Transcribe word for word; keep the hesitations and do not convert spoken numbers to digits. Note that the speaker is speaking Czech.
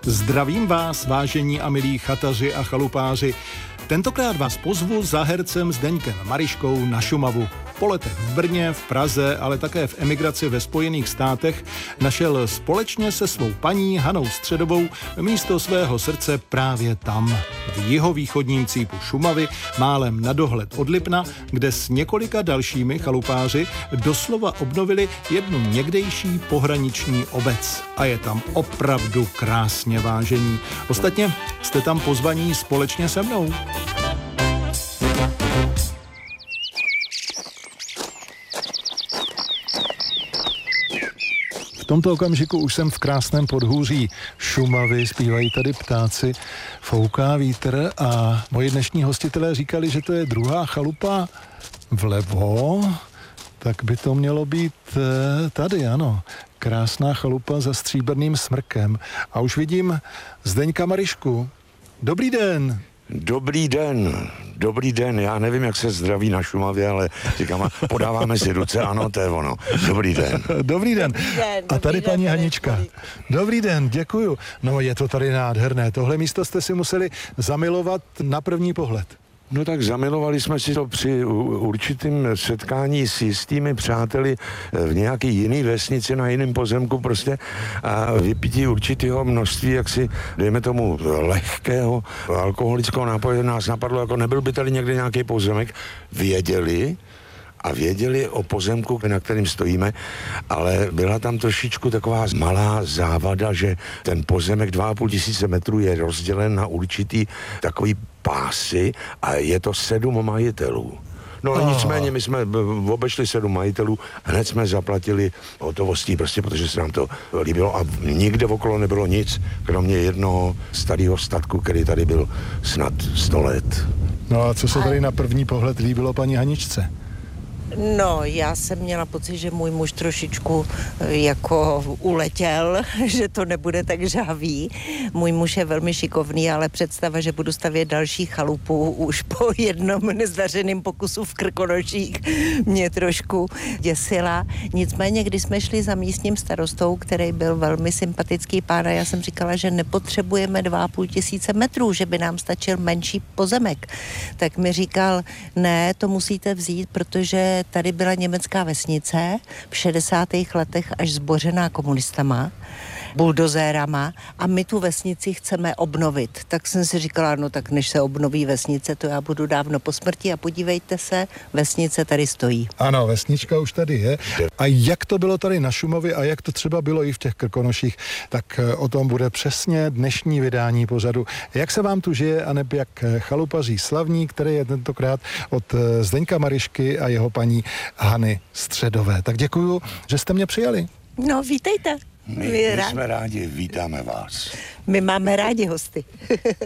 Zdravím vás, vážení a milí chataři a chalupáři. Tentokrát vás pozvu za hercem Zdeňkem Mariškou na Šumavu. Po letech v Brně, v Praze, ale také v emigraci ve Spojených státech našel společně se svou paní Hanou Středovou místo svého srdce právě tam, v jihovýchodním cípu Šumavy, málem na dohled od Lipna, kde s několika dalšími chalupáři doslova obnovili jednu někdejší pohraniční obec. A je tam opravdu krásně, vážení. Ostatně jste tam pozvaní společně se mnou. V tomto okamžiku už jsem v krásném podhůří Šumavy, zpívají tady ptáci, fouká vítr a moji dnešní hostitelé říkali, že to je druhá chalupa vlevo, tak by to mělo být tady, ano. Krásná chalupa za stříbrným smrkem. A už vidím Zdeňka Marišku. Dobrý den. Dobrý den, dobrý den, já nevím, jak se zdraví na Šumavě, ale říkám, podáváme si ruce, ano, to je ono. Dobrý den. Dobrý den. Dobrý den. A tady dobrý paní den, Hanička. Dobrý den, děkuju. No je to tady nádherné. Tohle místo jste si museli zamilovat na první pohled. No tak zamilovali jsme si to při určitým setkání s jistými přáteli v nějaký jiný vesnici na jiném pozemku prostě a vypití určitého množství, jaksi, dejme tomu, lehkého alkoholického nápoje nás napadlo, jako nebyl by tady někde nějaký pozemek, věděli, a věděli o pozemku, na kterým stojíme, ale byla tam trošičku taková malá závada, že ten pozemek dva a půl tisíce metrů je rozdělen na určitý takový pásy a je to sedm majitelů. No ale nicméně my jsme obešli sedm majitelů, hned jsme zaplatili hotovostí, prostě protože se nám to líbilo a nikde okolo nebylo nic, kromě jednoho starého statku, který tady byl snad sto let. No a co se tady na první pohled líbilo paní Haničce? No, já jsem měla pocit, že můj muž trošičku jako uletěl, že to nebude tak žhavý. Můj muž je velmi šikovný, ale představa, že budu stavět další chalupu už po jednom nezdařeném pokusu v Krkonoších, mě trošku děsila. Nicméně, když jsme šli za místním starostou, který byl velmi sympatický pán, a já jsem říkala, že nepotřebujeme dva a půl tisíce metrů, že by nám stačil menší pozemek, tak mi říkal, ne, to musíte vzít, protože tady byla německá vesnice v šedesátých letech až zbořená komunistama, buldozérama a my tu vesnici chceme obnovit. Tak jsem si říkala, no tak než se obnoví vesnice, to já budu dávno po smrti a podívejte se, vesnice tady stojí. Ano, vesnička už tady je. A jak to bylo tady na Šumavě a jak to třeba bylo i v těch Krkonoších, tak o tom bude přesně dnešní vydání pořadu. Jak se vám tu žije a neb jak chalupaří slavní, který je tentokrát od Zdeňka Marišky a jeho paní Hany Středové. Tak děkuju, že jste mě přijali. No, vítejte. My, my jsme rádi, vítáme vás. My máme rádi hosty.